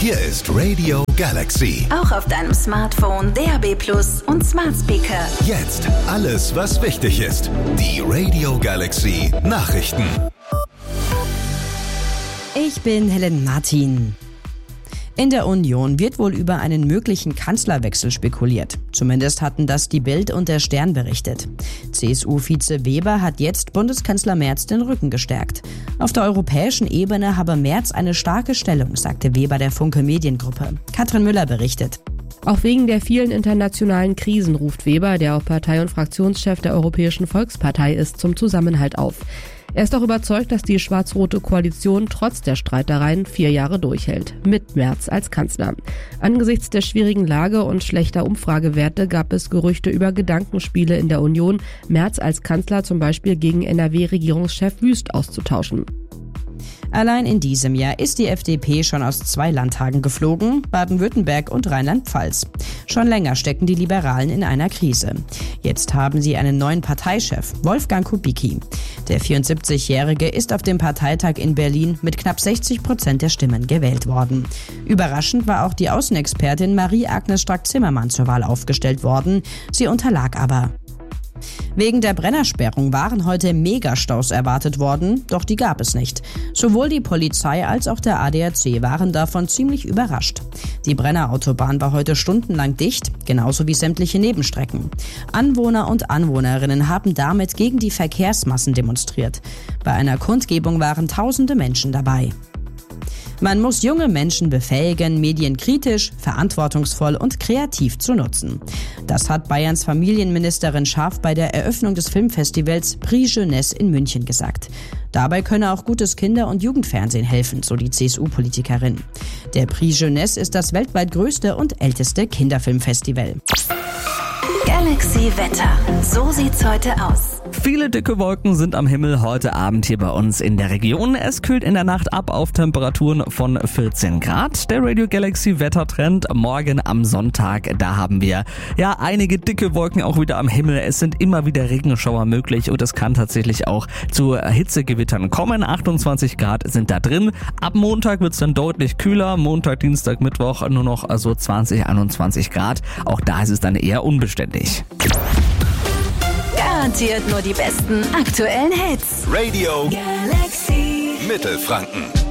Hier ist Radio Galaxy. Auch auf deinem Smartphone, DAB+ und Smart Speaker. Jetzt alles, was wichtig ist. Die Radio Galaxy Nachrichten. Ich bin Helen Martin. In der Union wird wohl über einen möglichen Kanzlerwechsel spekuliert. Zumindest hatten das die Bild und der Stern berichtet. CSU-Vize Weber hat jetzt Bundeskanzler Merz den Rücken gestärkt. Auf der europäischen Ebene habe Merz eine starke Stellung, sagte Weber der Funke Mediengruppe. Katrin Müller berichtet. Auch wegen der vielen internationalen Krisen ruft Weber, der auch Partei- und Fraktionschef der Europäischen Volkspartei ist, zum Zusammenhalt auf. Er ist auch überzeugt, dass die schwarz-rote Koalition trotz der Streitereien 4 Jahre durchhält, mit Merz als Kanzler. Angesichts der schwierigen Lage und schlechter Umfragewerte gab es Gerüchte über Gedankenspiele in der Union, Merz als Kanzler zum Beispiel gegen NRW-Regierungschef Wüst auszutauschen. Allein in diesem Jahr ist die FDP schon aus 2 Landtagen geflogen, Baden-Württemberg und Rheinland-Pfalz. Schon länger stecken die Liberalen in einer Krise. Jetzt haben sie einen neuen Parteichef, Wolfgang Kubicki. Der 74-Jährige ist auf dem Parteitag in Berlin mit knapp 60% der Stimmen gewählt worden. Überraschend war auch die Außenexpertin Marie-Agnes Strack-Zimmermann zur Wahl aufgestellt worden. Sie unterlag aber. Wegen der Brennersperrung waren heute Megastaus erwartet worden, doch die gab es nicht. Sowohl die Polizei als auch der ADAC waren davon ziemlich überrascht. Die Brennerautobahn war heute stundenlang dicht, genauso wie sämtliche Nebenstrecken. Anwohner und Anwohnerinnen haben damit gegen die Verkehrsmassen demonstriert. Bei einer Kundgebung waren tausende Menschen dabei. Man muss junge Menschen befähigen, Medien kritisch, verantwortungsvoll und kreativ zu nutzen. Das hat Bayerns Familienministerin Schaaf bei der Eröffnung des Filmfestivals Prix Jeunesse in München gesagt. Dabei könne auch gutes Kinder- und Jugendfernsehen helfen, so die CSU-Politikerin. Der Prix Jeunesse ist das weltweit größte und älteste Kinderfilmfestival. Galaxy Wetter. So sieht's heute aus. Viele dicke Wolken sind am Himmel heute Abend hier bei uns in der Region. Es kühlt in der Nacht ab auf Temperaturen von 14 Grad. Der Radio Galaxy Wettertrend morgen am Sonntag, da haben wir ja einige dicke Wolken auch wieder am Himmel. Es sind immer wieder Regenschauer möglich und es kann tatsächlich auch zu Hitzegewittern kommen. 28 Grad sind da drin. Ab Montag wird's dann deutlich kühler. Montag, Dienstag, Mittwoch nur noch 20, 21 Grad. Auch da ist es dann eher unbeständig. Garantiert nur die besten aktuellen Hits. Radio Galaxy Mittelfranken.